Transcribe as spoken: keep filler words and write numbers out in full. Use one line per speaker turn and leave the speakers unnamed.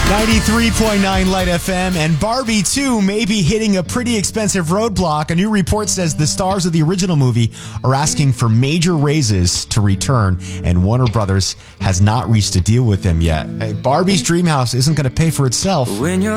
ninety-three point nine Light F M, and Barbie two may be hitting a pretty expensive roadblock. A new report says the stars of the original movie are asking for major raises to return, and Warner Brothers has not reached a deal with them yet. Hey, Barbie's Dreamhouse isn't going to pay for itself. When you're